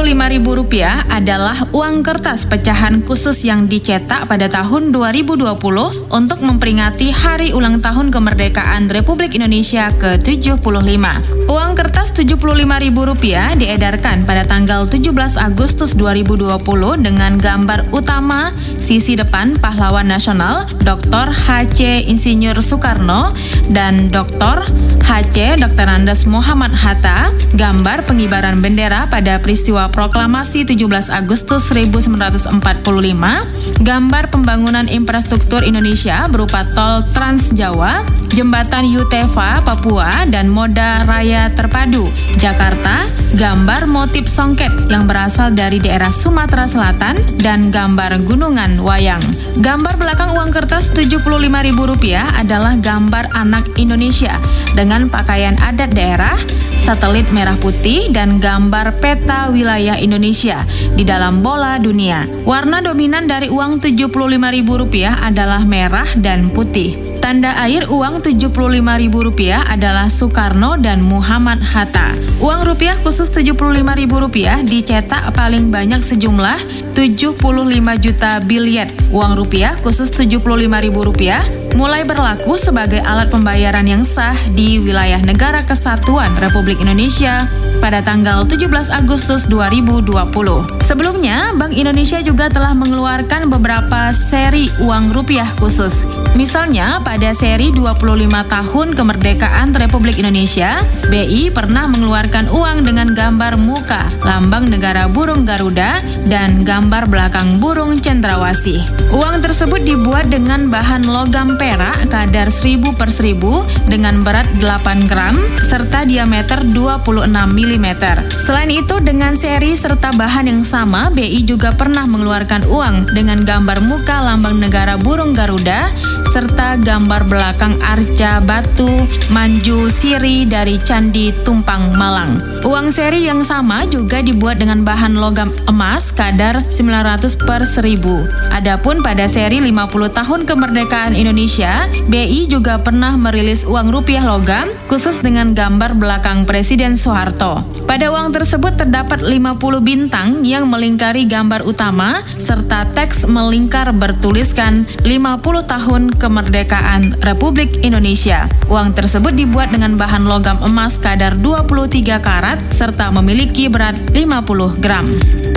Rp75.000 adalah uang kertas pecahan khusus yang dicetak pada tahun 2020 untuk memperingati Hari Ulang Tahun Kemerdekaan Republik Indonesia ke-75. Uang kertas Rp75.000 diedarkan pada tanggal 17 Agustus 2020 dengan gambar utama sisi depan pahlawan nasional Dr. H.C. Insinyur Soekarno dan Dr. H.C. Dr. Andes Muhammad Hatta, gambar pengibaran bendera pada peristiwa proklamasi 17 Agustus 1945, gambar pembangunan infrastruktur Indonesia berupa tol Trans Jawa, jembatan Yutefa Papua, dan moda raya terpadu Jakarta, gambar motif songket yang berasal dari daerah Sumatera Selatan, dan gambar gunungan wayang. Gambar belakang uang kertas Rp75.000 adalah gambar anak Indonesia dengan pakaian adat daerah, satelit merah putih, dan gambar peta wilayah Indonesia di dalam bola dunia. Warna dominan dari uang Rp75.000 adalah merah dan putih. Tanda air uang Rp75.000 adalah Soekarno dan Muhammad Hatta. Uang rupiah khusus Rp75.000 dicetak paling banyak sejumlah 75 juta biljet. Uang rupiah khusus Rp75.000 mulai berlaku sebagai alat pembayaran yang sah di wilayah Negara Kesatuan Republik Indonesia pada tanggal 17 Agustus 2020. Sebelumnya, Bank Indonesia juga telah mengeluarkan beberapa seri uang rupiah khusus. Misalnya, pada seri 25 tahun kemerdekaan Republik Indonesia, BI pernah mengeluarkan uang dengan gambar muka, lambang negara burung Garuda, dan gambar belakang burung cendrawasih. Uang tersebut dibuat dengan bahan logam perak kadar 1000 per 1000 dengan berat 8 gram serta diameter 26 mm. Selain itu, dengan seri serta bahan yang sama, BI juga pernah mengeluarkan uang dengan gambar muka lambang negara burung Garuda serta gambar belakang arca batu Manju Siri dari Candi Tumpang Malang. Uang seri yang sama juga dibuat dengan bahan logam emas kadar 900 per 1000. Adapun pada seri 50 tahun kemerdekaan Indonesia, BI juga pernah merilis uang rupiah logam khusus dengan gambar belakang Presiden Soeharto. Pada uang tersebut terdapat 50 bintang yang melingkari gambar utama serta teks melingkar bertuliskan 50 tahun kemerdekaan Republik Indonesia. Uang tersebut dibuat dengan bahan logam emas kadar 23 karat serta memiliki berat 50 gram.